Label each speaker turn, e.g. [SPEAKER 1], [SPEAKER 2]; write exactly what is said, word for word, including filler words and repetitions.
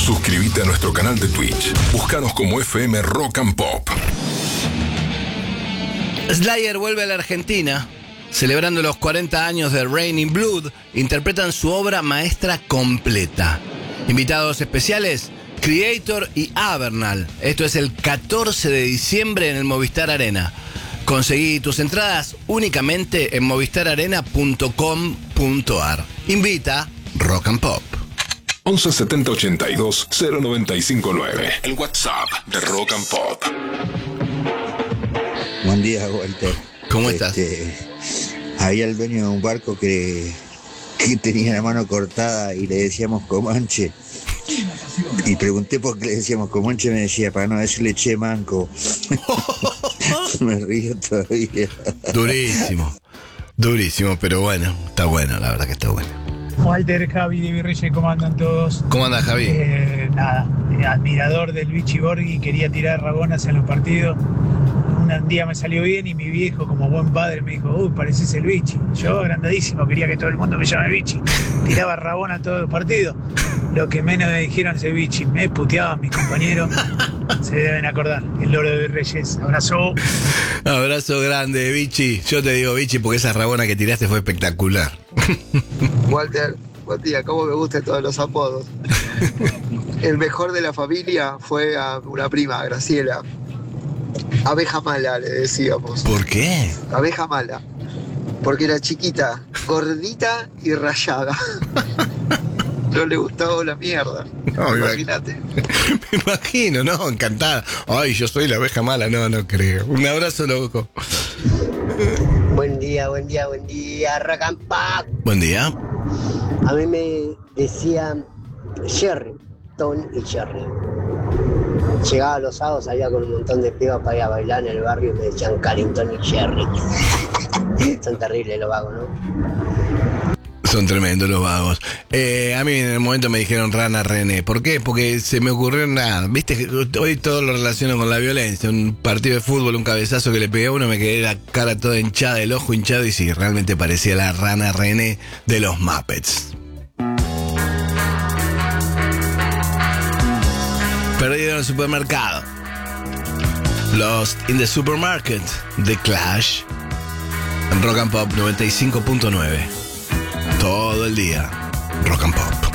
[SPEAKER 1] Suscríbete a nuestro canal de Twitch. Búscanos como F M Rock and Pop.
[SPEAKER 2] Slayer vuelve a la Argentina. Celebrando los cuarenta años de Raining Blood, interpretan su obra maestra completa. Invitados especiales, Creator y Avernal. Esto es el catorce de diciembre en el Movistar Arena. Conseguí tus entradas únicamente en movistar arena punto com punto a r. Invita Rock and Pop.
[SPEAKER 1] once setenta ochenta y dos cero noventa y cinco nueve. El WhatsApp de Rock and Pop.
[SPEAKER 3] Buen día, Walter.
[SPEAKER 2] ¿Cómo estás?
[SPEAKER 3] Este, había el dueño de un barco que, que tenía la mano cortada y le decíamos Comanche. Y pregunté por qué le decíamos Comanche, me decía, para no decirle che manco. Me río todavía.
[SPEAKER 2] Durísimo, durísimo, pero bueno, está bueno, la verdad que está bueno.
[SPEAKER 4] Walter, Javi de Virreyes, ¿cómo andan todos?
[SPEAKER 2] ¿Cómo andas, Javi?
[SPEAKER 4] Eh, nada, eh, admirador del Vichy Borghi, quería tirar rabonas en los partidos. Un día me salió bien y mi viejo, como buen padre, me dijo, uy, pareces el Vichy. Yo, agrandadísimo, quería que todo el mundo me llame Vichy. Tiraba rabona todos los partidos. Lo que menos me dijeron ese Vichy, me puteaban mis compañeros. Se deben acordar. El loro de Virreyes. Abrazo.
[SPEAKER 2] Abrazo grande, Vichy. Yo te digo Vichy porque esa rabona que tiraste fue espectacular.
[SPEAKER 5] Walter, buen día, cómo me gustan todos los apodos. El mejor de la familia fue a una prima, a Graciela. Abeja mala, le decíamos.
[SPEAKER 2] ¿Por qué?
[SPEAKER 5] Abeja mala. Porque era chiquita, gordita y rayada. No le gustaba la mierda. No, imagínate.
[SPEAKER 2] Me imagino, no, encantada. Ay, yo soy la abeja mala, no, no creo. Un abrazo, loco.
[SPEAKER 6] Buen día, buen día, buen día, Rock and Pop.
[SPEAKER 2] Buen día.
[SPEAKER 6] A mí me decían Jerry, Ton y Jerry. Llegaba los sábados, salía con un montón de pibas para ir a bailar en el barrio y me decían Carrington y Jerry. Son terribles los vagos, ¿no?
[SPEAKER 2] Son tremendos los vagos. Eh, a mí en el momento me dijeron Rana René. ¿Por qué? Porque se me ocurrió nada. Viste que hoy todo lo relaciono con la violencia. Un partido de fútbol, un cabezazo que le pegué a uno, me quedé la cara toda hinchada, el ojo hinchado y sí, realmente parecía la Rana René de los Muppets. Perdido en el supermercado. Lost in the Supermarket, The Clash. En Rock and Pop noventa y cinco punto nueve. Todo el día, Rock and Pop.